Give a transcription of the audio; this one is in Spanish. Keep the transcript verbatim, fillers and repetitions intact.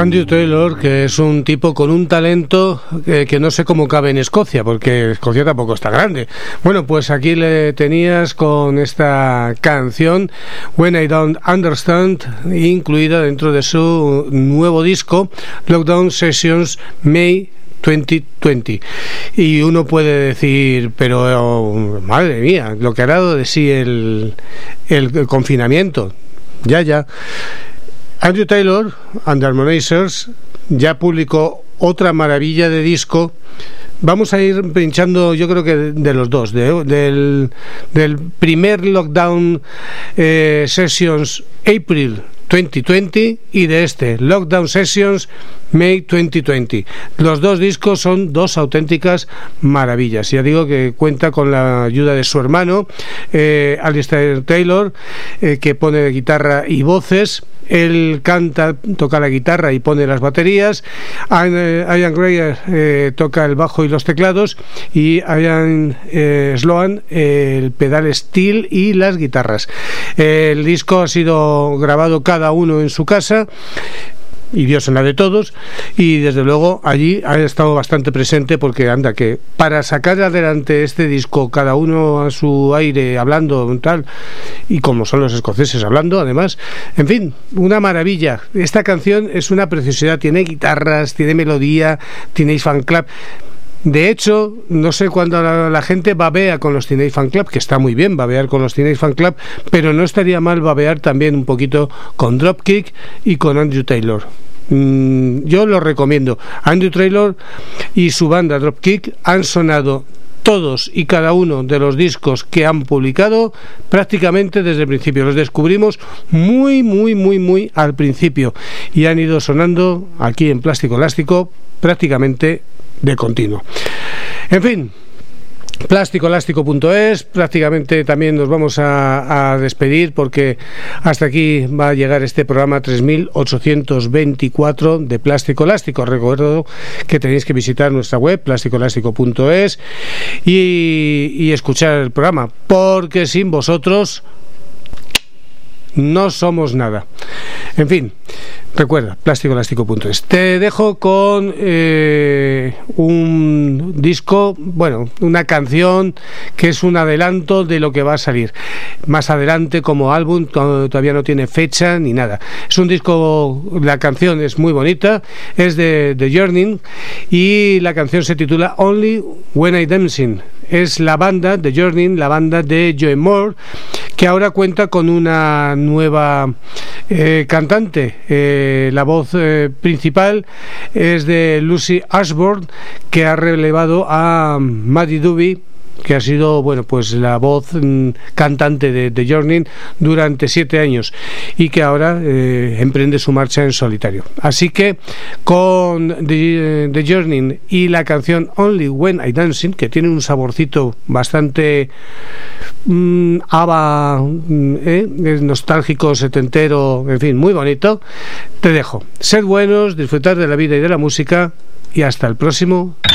Andrew Taylor, que es un tipo con un talento que, que no sé cómo cabe en Escocia, porque Escocia tampoco está grande. Bueno, pues aquí le tenías con esta canción When I Don't Understand, incluida dentro de su nuevo disco Lockdown Sessions May veinte veinte. Y uno puede decir, pero oh, madre mía, lo que ha dado de sí el, el, el confinamiento. Ya, ya. Andrew Taylor and the Harmonizers ya publicó otra maravilla de disco. Vamos a ir pinchando, yo creo que de, de los dos, de, del, del primer Lockdown eh, Sessions April veinte veinte y de este Lockdown Sessions May veinte veinte. Los dos discos son dos auténticas maravillas. Ya digo que cuenta con la ayuda de su hermano eh, Alistair Taylor, eh, que pone guitarra y voces. Él canta, toca la guitarra y pone las baterías. Ian Gray eh, toca el bajo y los teclados, y Ian eh, Sloan eh, el pedal steel y las guitarras. El disco ha sido grabado cada uno en su casa y Dios en la de todos, y desde luego allí ha estado bastante presente, porque anda que para sacar adelante este disco cada uno a su aire hablando tal, y como son los escoceses hablando además, en fin, una maravilla. Esta canción es una preciosidad, tiene guitarras, tiene melodía, tiene fan club. De hecho, no sé cuándo la, la gente babea con los Teenage Fan Club, que está muy bien babear con los Teenage Fan Club, pero no estaría mal babear también un poquito con Dropkick y con Andrew Taylor. Mm, yo lo recomiendo. Andrew Taylor y su banda Dropkick han sonado todos y cada uno de los discos que han publicado prácticamente desde el principio. Los descubrimos muy, muy, muy, muy al principio y han ido sonando aquí en Plástico Elástico prácticamente de continuo. En fin, plástico elástico punto es, prácticamente también nos vamos a, a despedir, porque hasta aquí va a llegar este programa tres mil ochocientos veinticuatro de Plástico Elástico. Recuerdo que tenéis que visitar nuestra web plástico elástico punto es y, y escuchar el programa, porque sin vosotros no somos nada. En fin, recuerda, plástico elástico punto es. Te dejo con eh, un disco, bueno, una canción que es un adelanto de lo que va a salir más adelante como álbum. Todavía no tiene fecha ni nada. Es un disco, la canción es muy bonita, es de The Journey y la canción se titula Only When I Dancing. Es la banda The Journey, la banda de Joe Moore, que ahora cuenta con una nueva eh, cantante. Eh, la voz eh, principal es de Lucy Ashburn, que ha relevado a Maddie Doobie, que ha sido, bueno, pues la voz mm, cantante de The Journey durante siete años y que ahora eh, emprende su marcha en solitario. Así que con The, The Journey y la canción Only When I Dancing, que tiene un saborcito bastante mm, ava, eh, nostálgico, setentero, en fin, muy bonito, te dejo. Sed buenos, disfrutar de la vida y de la música, y hasta el próximo